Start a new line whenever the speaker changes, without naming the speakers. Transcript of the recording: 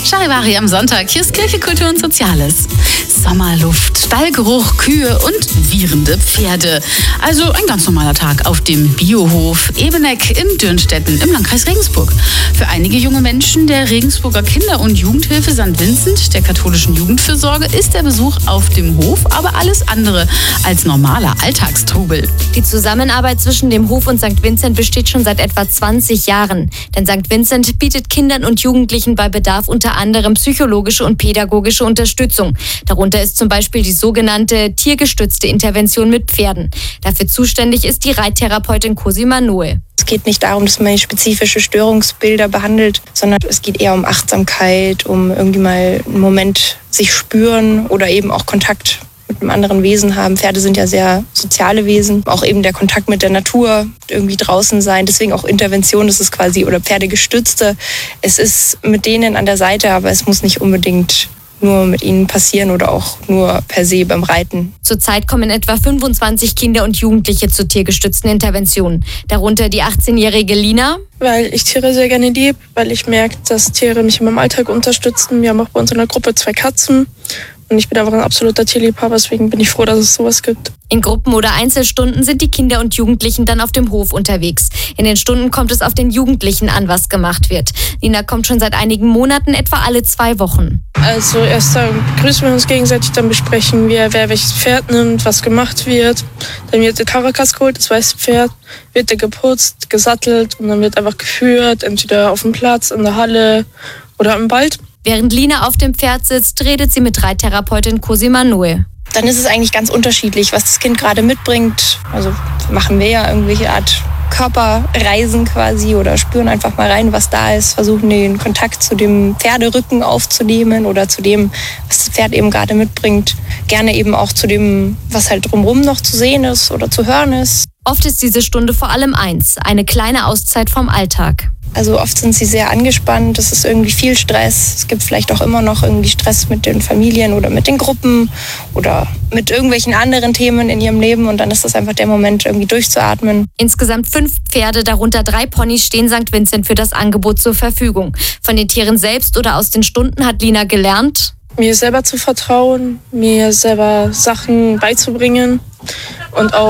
Charivari am Sonntag. Hier ist Kirche, Kultur und Soziales. Sommerluft, Stallgeruch, Kühe und wieherende Pferde. Also ein ganz normaler Tag auf dem Biohof Ebeneck in Dürnstetten im Landkreis Regensburg. Für einige junge Menschen der Regensburger Kinder- und Jugendhilfe St. Vincent, der katholischen Jugendfürsorge, ist der Besuch auf dem Hof aber alles andere als normaler Alltagstrubel.
Die Zusammenarbeit zwischen dem Hof und St. Vincent besteht schon seit etwa 20 Jahren. Denn St. Vincent bietet Kindern und Jugendlichen bei Bedarf unter anderem psychologische und pädagogische Unterstützung. Darunter ist zum Beispiel die sogenannte tiergestützte Intervention mit Pferden. Dafür zuständig ist die Reittherapeutin Cosima Noe.
Es geht nicht darum, dass man spezifische Störungsbilder behandelt, sondern es geht eher um Achtsamkeit, um irgendwie mal einen Moment sich spüren oder eben auch Kontakt mit einem anderen Wesen haben. Pferde sind ja sehr soziale Wesen. Auch eben der Kontakt mit der Natur, irgendwie draußen sein. Deswegen auch Intervention, das ist quasi, oder Pferdegestützte. Es ist mit denen an der Seite, aber es muss nicht unbedingt nur mit ihnen passieren oder auch nur per se beim Reiten.
Zurzeit kommen etwa 25 Kinder und Jugendliche zur tiergestützten Intervention. Darunter die 18-jährige Lina.
Weil ich Tiere sehr gerne liebe, weil ich merke, dass Tiere mich in meinem Alltag unterstützen. Wir haben auch bei uns in der Gruppe 2 Katzen. Und ich bin einfach ein absoluter Tierliebhaber, deswegen bin ich froh, dass es sowas gibt.
In Gruppen- oder Einzelstunden sind die Kinder und Jugendlichen dann auf dem Hof unterwegs. In den Stunden kommt es auf den Jugendlichen an, was gemacht wird. Lina kommt schon seit einigen Monaten, etwa alle 2 Wochen.
Also erst dann grüßen wir uns gegenseitig, dann besprechen wir, wer welches Pferd nimmt, was gemacht wird. Dann wird der Karakas geholt, das weiße Pferd, wird der geputzt, gesattelt und dann wird einfach geführt, entweder auf dem Platz, in der Halle oder im Wald.
Während Lina auf dem Pferd sitzt, redet sie mit Reittherapeutin Cosima Noe.
Dann ist es eigentlich ganz unterschiedlich, was das Kind gerade mitbringt. Also machen wir ja irgendwelche Art Körperreisen quasi oder spüren einfach mal rein, was da ist, versuchen den Kontakt zu dem Pferderücken aufzunehmen oder zu dem, was das Pferd eben gerade mitbringt. Gerne eben auch zu dem, was halt drumherum noch zu sehen ist oder zu hören ist.
Oft ist diese Stunde vor allem eins, eine kleine Auszeit vom Alltag.
Also oft sind sie sehr angespannt, es ist irgendwie viel Stress. Es gibt vielleicht auch immer noch irgendwie Stress mit den Familien oder mit den Gruppen oder mit irgendwelchen anderen Themen in ihrem Leben und dann ist das einfach der Moment, irgendwie durchzuatmen.
Insgesamt 5 Pferde, darunter 3 Ponys, stehen St. Vincent für das Angebot zur Verfügung. Von den Tieren selbst oder aus den Stunden hat Lina gelernt,
Mir selber zu vertrauen, mir selber Sachen beizubringen und auch